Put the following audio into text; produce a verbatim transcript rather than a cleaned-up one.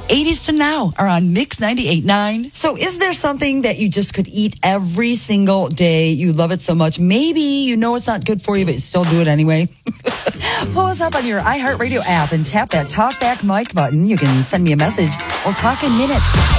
eighties to now are on Mix ninety-eight point nine. So is there something that you just could eat every single day? You love it so much. Maybe you know it's not good for you, but you still do it anyway. Pull us up on your iHeartRadio app and tap that Talk Back Mike button. You can send me a message or talk in minutes.